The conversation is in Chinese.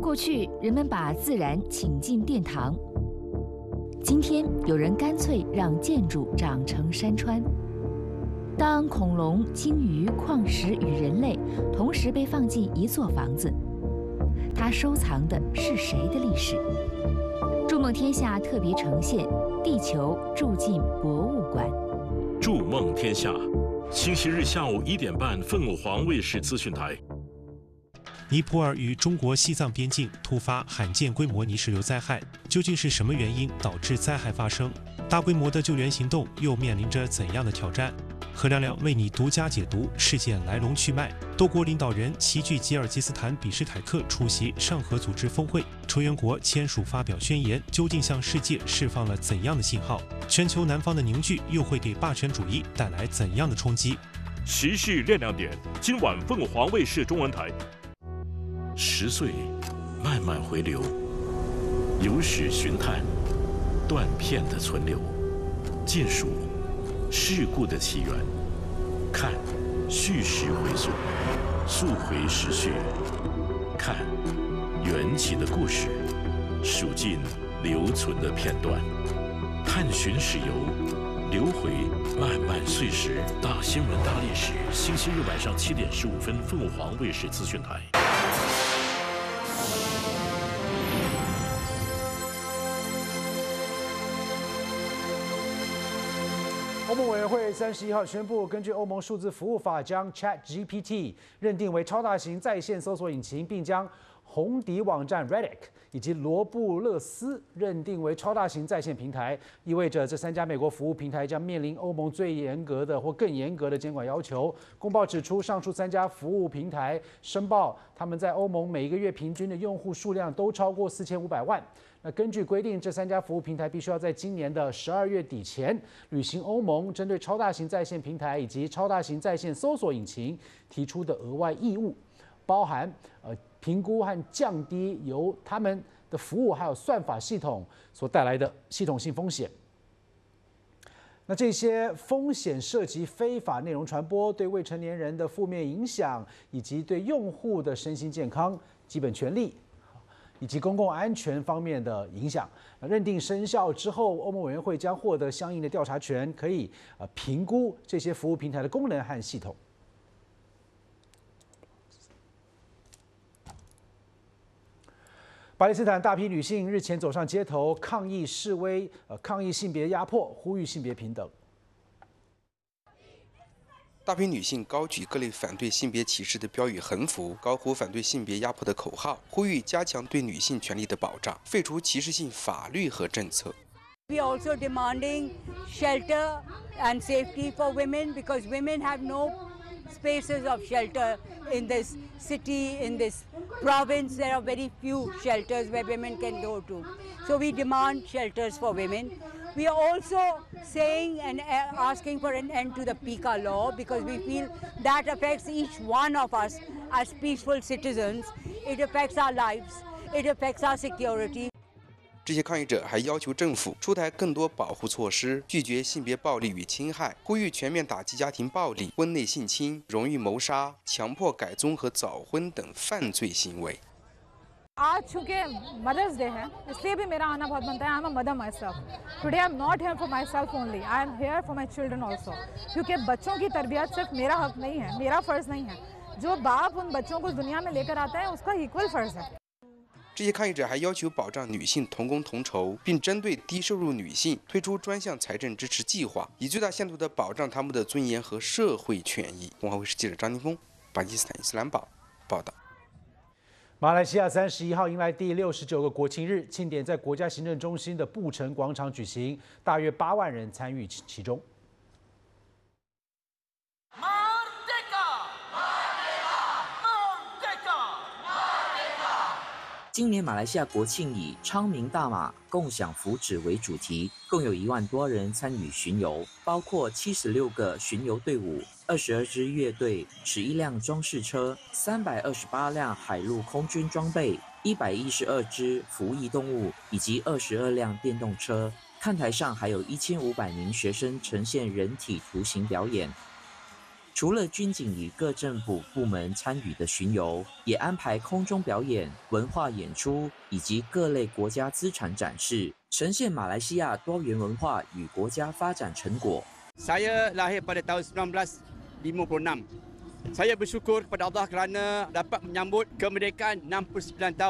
过去人们把自然请进殿堂，今天有人干脆让建筑长成山川。当恐龙、鲸鱼、矿石与人类同时被放进一座房子，它收藏的是谁的历史？筑梦天下特别呈现《地球住进博物馆》。 筑梦天下，星期日下午1点半，凤凰卫视资讯台。 尼泊尔与中国西藏边境突发罕见规模泥石流灾害，究竟是什么原因导致灾害发生？大规模的救援行动又面临着怎样的挑战？何亮亮为你独家解读事件来龙去脉。多国领导人齐聚吉尔吉斯坦比什凯克出席上合组织峰会，成员国签署发表宣言，究竟向世界释放了怎样的信号？全球南方的凝聚又会给霸权主义带来怎样的冲击？ 时事亮亮点，今晚凤凰卫视中文台。10岁，慢慢回流，有史寻探，断片的存留，见数事故的起源，看叙事回溯，溯回时序，看缘起的故事，数尽留存的片段，探寻史游，流回漫漫岁时。大新闻大历史，星期日晚上7点15分，凤凰卫视资讯台。 欧盟委员会31号宣布，根据欧盟数字服务法，将 ChatGPT 认定为超大型在线搜索引擎，并将红底网站 Reddit 以及罗布勒斯认定为超大型在线平台，意味着这3家美国服务平台将面临欧盟最严格的或更严格的监管要求。公报指出，上述3家服务平台申报他们在欧盟每一个月平均的用户数量都超过4500万。那根据规定，这3家服务平台必须要在今年的12月底前履行欧盟针对超大型在线平台以及超大型在线搜索引擎提出的额外义务，包含评估和降低由他们的服务还有算法系统所带来的系统性风险。那这些风险涉及非法内容传播、对未成年人的负面影响，以及对用户的身心健康、基本权利以及公共安全方面的影响。认定生效之后，欧盟委员会将获得相应的调查权，可以评估这些服务平台的功能和系统。巴勒斯坦大批女性日前走上街头抗议示威，抗议性别压迫，呼吁性别平等。 大批女性高举各类反对性别歧视的标语横幅，高呼反对性别压迫的口号，呼吁加强对女性权利的保障，废除歧视性法律和政策。 We are also demanding shelter and safety for women because women have no spaces of shelter in this city, in this province. There are very few shelters where women can go to. So we demand shelters for women. We are also saying and asking for an end to the PICA law because we feel that affects each one of us as peaceful citizens. It affects our lives. It affects our security. 这些抗议者还要求政府出台更多保护措施，拒绝性别暴力与侵害，呼吁全面打击家庭暴力、婚内性侵、荣誉谋杀、强迫改宗和早婚等犯罪行为。 आज चूंकि mother's day है इसलिए भी मेरा आना बहुत बनता है। I am a mother my self today I am not here for my self only I am here for my children also क्योंकि बच्चों की तरबियत सिर्फ मेरा हक नहीं है, मेरा फ़र्ज़ नहीं है। जो बाप उन बच्चों को दुनिया में लेकर आता है उसका इक्वल फ़र्ज़ है। 这些抗议者还要求保障女性同工同酬，并针对低收入女性推出专项财政支持计划，以最大限度地保障她们的尊严和社会权益。东华卫视记者张金峰，巴基斯坦伊斯兰堡报道。 马来西亚31号迎来第69个国庆日庆典，在国家行政中心的布城广场举行，大约8万人参与其中。 今年马来西亚国庆以昌明大马共享福祉为主题，共有1万多人参与巡游，包括76个巡游队伍、22支乐队、11辆装饰车、328辆海陆空军装备、112只服役动物以及22辆电动车。看台上还有1500名学生呈现人体图形表演。 除了军警与各政府部门参与的巡游，也安排空中表演、文化演出以及各类国家资产展示，呈现马来西亚多元文化与国家发展成果。 Saya lahir pada tahun 1956. Saya bersyukur kepada Allah kerana dapat menyambut kemerdekaan 69 tahun.